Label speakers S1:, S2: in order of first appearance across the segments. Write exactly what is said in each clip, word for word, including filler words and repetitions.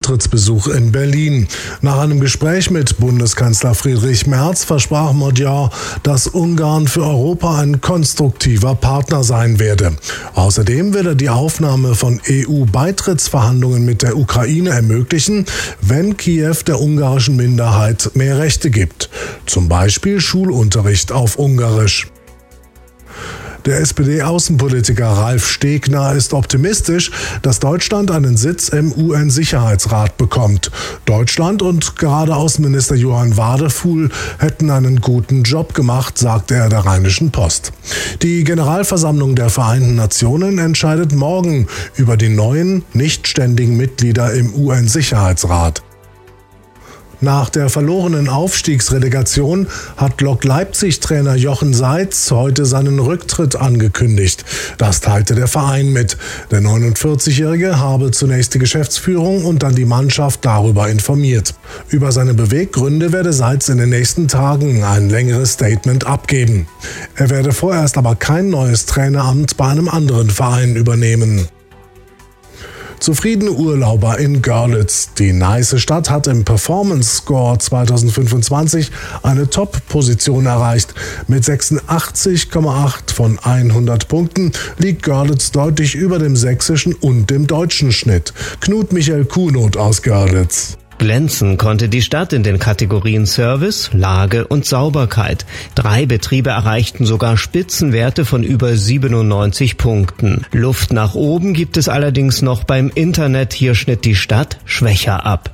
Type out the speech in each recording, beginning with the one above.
S1: Antrittsbesuch in Berlin. Nach einem Gespräch mit Bundeskanzler Friedrich Merz versprach Modior, dass Ungarn für Europa ein konstruktiver Partner sein werde. Außerdem will er die Aufnahme von E U-Beitrittsverhandlungen mit der Ukraine ermöglichen, wenn Kiew der ungarischen Minderheit mehr Rechte gibt. Zum Beispiel Schulunterricht auf Ungarisch. Der S P D-Außenpolitiker Ralf Stegner ist optimistisch, dass Deutschland einen Sitz im U N-Sicherheitsrat bekommt. Deutschland und gerade Außenminister Johann Wadefuhl hätten einen guten Job gemacht, sagte er der Rheinischen Post. Die Generalversammlung der Vereinten Nationen entscheidet morgen über die neuen, nicht ständigen Mitglieder im U N-Sicherheitsrat. Nach der verlorenen Aufstiegsrelegation hat Lok Leipzig-Trainer Jochen Seitz heute seinen Rücktritt angekündigt. Das teilte der Verein mit. Der neunundvierzigjährige habe zunächst die Geschäftsführung und dann die Mannschaft darüber informiert. Über seine Beweggründe werde Seitz in den nächsten Tagen ein längeres Statement abgeben. Er werde vorerst aber kein neues Traineramt bei einem anderen Verein übernehmen. Zufriedene Urlauber in Görlitz. Die Neiße Stadt hat im Performance Score zweitausendfünfundzwanzig eine Top-Position erreicht. Mit sechsundachtzig Komma acht von hundert Punkten liegt Görlitz deutlich über dem sächsischen und dem deutschen Schnitt. Knut Michael Kuhnot aus Görlitz.
S2: Glänzen konnte die Stadt in den Kategorien Service, Lage und Sauberkeit. Drei Betriebe erreichten sogar Spitzenwerte von über siebenundneunzig Punkten. Luft nach oben gibt es allerdings noch beim Internet. Hier schnitt die Stadt schwächer ab.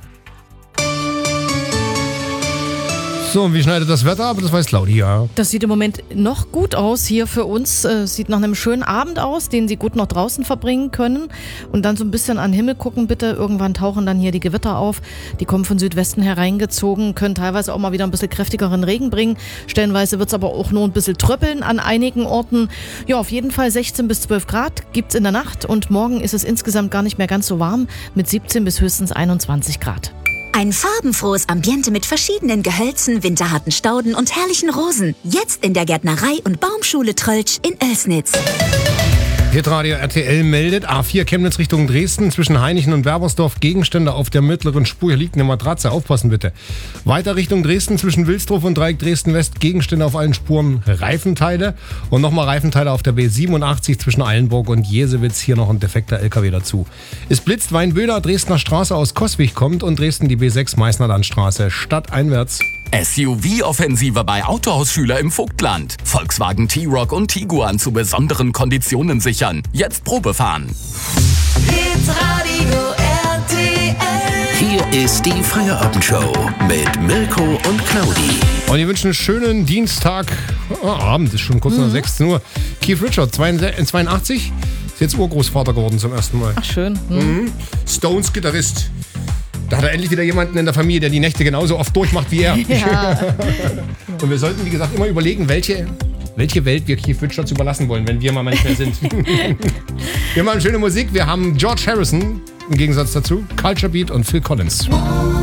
S3: So, und wie schneidet das Wetter ab? Das weiß Claudia.
S4: Das sieht im Moment noch gut aus hier für uns. Äh, sieht nach einem schönen Abend aus, den Sie gut noch draußen verbringen können. Und dann so ein bisschen an den Himmel gucken bitte. Irgendwann tauchen dann hier die Gewitter auf. Die kommen von Südwesten hereingezogen, können teilweise auch mal wieder ein bisschen kräftigeren Regen bringen. Stellenweise wird es aber auch nur ein bisschen tröppeln an einigen Orten. Ja, auf jeden Fall sechzehn bis zwölf Grad gibt's in der Nacht. Und morgen ist es insgesamt gar nicht mehr ganz so warm mit siebzehn bis höchstens einundzwanzig Grad.
S5: Ein farbenfrohes Ambiente mit verschiedenen Gehölzen, winterharten Stauden und herrlichen Rosen. Jetzt in der Gärtnerei und Baumschule Tröltsch in Oelsnitz.
S3: Hitradio R T L meldet, A vier Chemnitz Richtung Dresden, zwischen Heinichen und Werbersdorf, Gegenstände auf der mittleren Spur. Hier liegt eine Matratze, aufpassen bitte. Weiter Richtung Dresden, zwischen Wilsdruff und Dreieck Dresden-West, Gegenstände auf allen Spuren, Reifenteile. Und nochmal Reifenteile auf der B siebenundachtzig zwischen Eilenburg und Jesewitz, hier noch ein defekter L K W dazu. Es blitzt, Weinböder, Dresdner Straße aus Coswig kommt und Dresden die B sechs Meißner Landstraße, stadteinwärts.
S6: S U V-Offensive bei Autohausschüler im Vogtland. Volkswagen T-Roc und Tiguan zu besonderen Konditionen sichern. Jetzt Probe fahren.
S7: Hitradio R T L.
S8: Hier ist die Feierabendshow mit Mirko und Claudi.
S3: Und wir wünschen einen schönen Dienstag. Oh, Abend ist schon kurz mhm. nach sechzehn Uhr. Keith Richards, zweiundachtzig. Ist jetzt Urgroßvater geworden zum ersten Mal.
S4: Ach, schön. Mhm.
S3: Mhm. Stones Gitarrist. Da hat er endlich wieder jemanden in der Familie, der die Nächte genauso oft durchmacht wie er.
S4: Ja.
S3: Und wir sollten, wie gesagt, immer überlegen, welche, welche Welt wir Keith Richards überlassen wollen, wenn wir mal manchmal sind. Wir machen schöne Musik. Wir haben George Harrison im Gegensatz dazu, Culture Beat und Phil Collins.